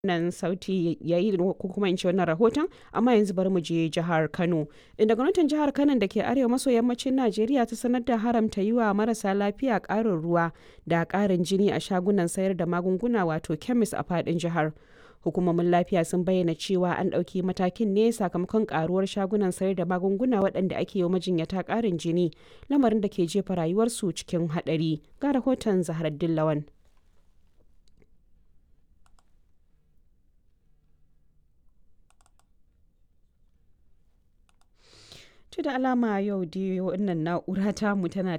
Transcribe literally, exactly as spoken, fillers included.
wannan sauti ya yi ko kuma in ce wannan rahoton, amma yanzu bari mu je jihar Kano. Inda gwamnatin jihar Kano da ke arewa maso yammacin Najeriya ta sanar da haramta yi wa marasa lafiya ƙarin ruwa da ƙarin jini a shagunan sayar da magunguna wato kemis a faɗin jihar. Hukumomin lafiya sun bayyana cewa an ɗauki matakin ne sakamakon ƙaruwar shagunan sayar da magunguna waɗanda ake yi wa majinyata ƙarin jini, lamarin da ke jefa rayuwarsu cikin haɗari. Ga rahoton Zaharaddin Lawan. To da alama yau dai wannan na'ura tamu tana